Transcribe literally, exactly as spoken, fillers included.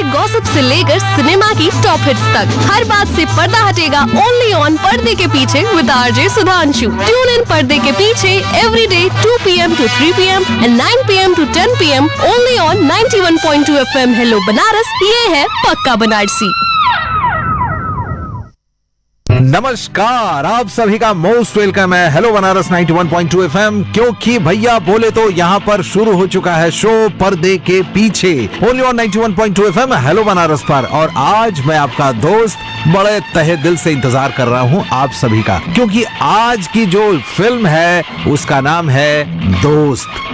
Gossip से लेकर cinema की टॉप हिट्स तक, हर बात से पर्दा हटेगा ओनली ऑन पर्दे के पीछे with RJ Sudhanshu. Tune in पर्दे के पीछे every day to P M to three P M and nine P M to ten P am only on ninety one point two F M. Hello Banaras, ये है पक्का बनारसी। नमस्कार, आप सभी का मोस्ट वेलकम है hello Banaras ninety one point two FM. क्योंकि भैया बोले तो यहाँ पर शुरू हो चुका है शो पर्दे के पीछे only on ninety one point two FM hello Banaras पर। और आज मैं आपका दोस्त बड़े तहे दिल से इंतजार कर रहा हूँ आप सभी का, क्योंकि आज की जो फिल्म है उसका नाम है दोस्त।